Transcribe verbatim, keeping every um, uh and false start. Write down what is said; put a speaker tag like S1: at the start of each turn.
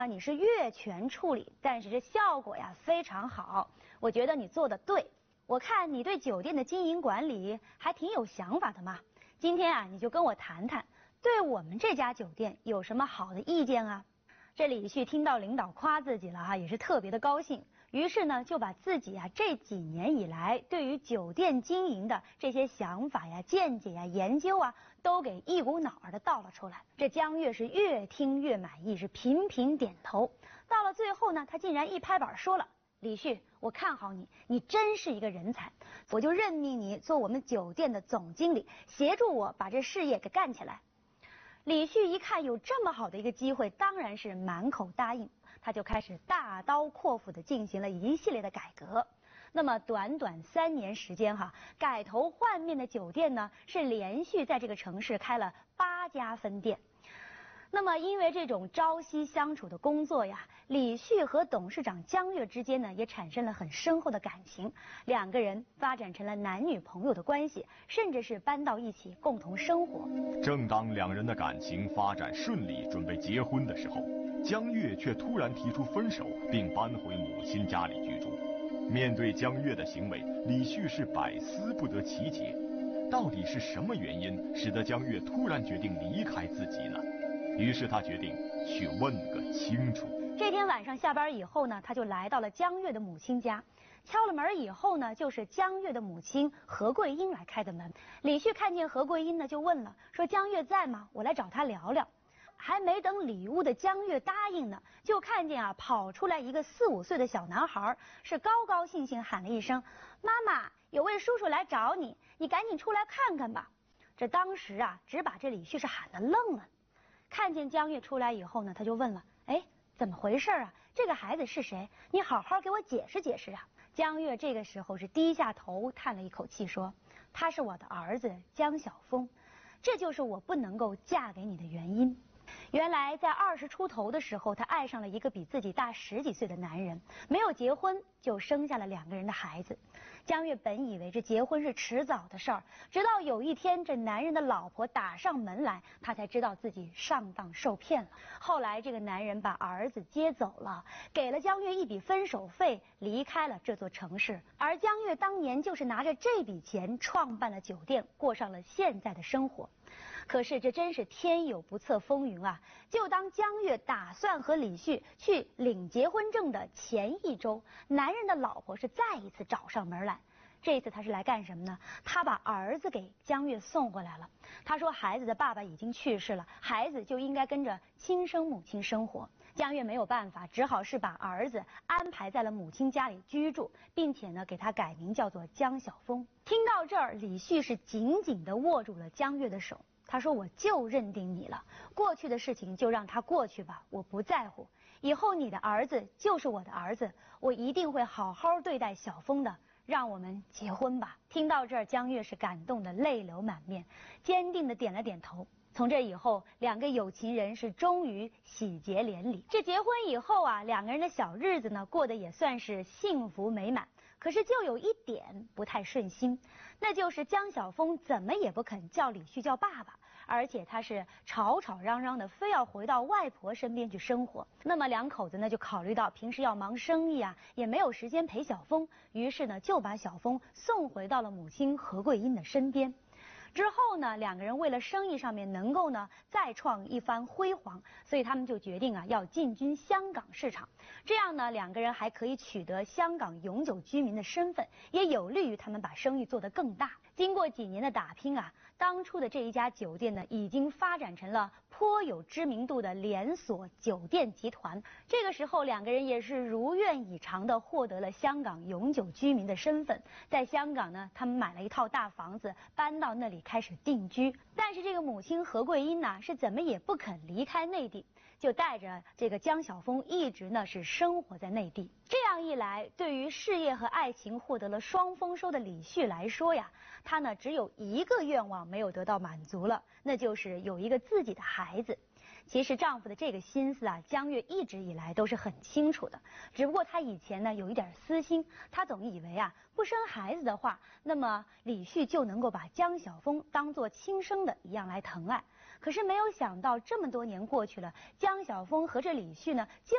S1: 啊，你是越权处理，但是这效果呀非常好，我觉得你做的对。我看你对酒店的经营管理还挺有想法的嘛。今天啊，你就跟我谈谈，对我们这家酒店有什么好的意见啊？这李旭听到领导夸自己了哈，也是特别的高兴。于是呢，就把自己啊这几年以来对于酒店经营的这些想法呀、见解呀、研究啊，都给一股脑儿的道了出来。这江月是越听越满意，是频频点头。到了最后呢，他竟然一拍板说了：“李旭，我看好你，你真是一个人才，我就任命你做我们酒店的总经理，协助我把这事业给干起来。”李旭一看有这么好的一个机会，当然是满口答应。他就开始大刀阔斧地进行了一系列的改革。那么短短三年时间哈，改头换面的酒店呢，是连续在这个城市开了八家分店。那么因为这种朝夕相处的工作呀，李旭和董事长江月之间呢也产生了很深厚的感情，两个人发展成了男女朋友的关系，甚至是搬到一起共同生活。
S2: 正当两人的感情发展顺利，准备结婚的时候，江月却突然提出分手，并搬回母亲家里居住。面对江月的行为，李旭是百思不得其解，到底是什么原因使得江月突然决定离开自己呢？于是他决定去问个清楚。
S1: 这天晚上下班以后呢，他就来到了江月的母亲家。敲了门以后呢，就是江月的母亲何桂英来开的门。李旭看见何桂英呢，就问了，说江月在吗？我来找她聊聊。还没等礼物的江月答应呢，就看见啊跑出来一个四五岁的小男孩，是高高兴兴喊了一声：“妈妈，有位叔叔来找你，你赶紧出来看看吧。”这当时啊，只把这李旭是喊得愣了。看见江月出来以后呢，他就问了：“哎，怎么回事啊？这个孩子是谁？你好好给我解释解释啊！”江月这个时候是低下头叹了一口气说：“他是我的儿子江晓峰，这就是我不能够嫁给你的原因。”原来在二十出头的时候，她爱上了一个比自己大十几岁的男人，没有结婚就生下了两个人的孩子。江月本以为这结婚是迟早的事儿，直到有一天这男人的老婆打上门来，她才知道自己上当受骗了。后来这个男人把儿子接走了，给了江月一笔分手费，离开了这座城市。而江月当年就是拿着这笔钱创办了酒店，过上了现在的生活。可是这真是天有不测风云啊！就当江月打算和李旭去领结婚证的前一周，男人的老婆是再一次找上门来。这次他是来干什么呢？他把儿子给江月送回来了。他说孩子的爸爸已经去世了，孩子就应该跟着亲生母亲生活。江月没有办法，只好是把儿子安排在了母亲家里居住，并且呢给他改名叫做江晓峰。听到这儿，李旭是紧紧地握住了江月的手。他说：“我就认定你了，过去的事情就让它过去吧，我不在乎。以后你的儿子就是我的儿子，我一定会好好对待小峰的。让我们结婚吧。”听到这儿，江月是感动的泪流满面，坚定的点了点头。从这以后，两个有情人是终于喜结连理。这结婚以后啊，两个人的小日子呢，过得也算是幸福美满。可是就有一点不太顺心，那就是江晓峰怎么也不肯叫李旭叫爸爸，而且他是吵吵嚷嚷的，非要回到外婆身边去生活。那么两口子呢，就考虑到平时要忙生意啊，也没有时间陪小峰，于是呢，就把小峰送回到了母亲何桂英的身边。之后呢，两个人为了生意上面能够呢再创一番辉煌，所以他们就决定啊要进军香港市场。这样呢，两个人还可以取得香港永久居民的身份，也有利于他们把生意做得更大。经过几年的打拼啊，当初的这一家酒店呢，已经发展成了颇有知名度的连锁酒店集团。这个时候，两个人也是如愿以偿的获得了香港永久居民的身份。在香港呢，他们买了一套大房子，搬到那里开始定居。但是这个母亲何桂英呢，是怎么也不肯离开内地，就带着这个江晓峰一直呢是生活在内地。这样一来，对于事业和爱情获得了双丰收的李旭来说呀，他呢只有一个愿望没有得到满足了，那就是有一个自己的孩子。其实丈夫的这个心思啊，江月一直以来都是很清楚的，只不过她以前呢有一点私心，她总以为啊不生孩子的话，那么李旭就能够把江晓峰当作亲生的一样来疼爱。可是没有想到这么多年过去了，江晓峰和这李旭呢就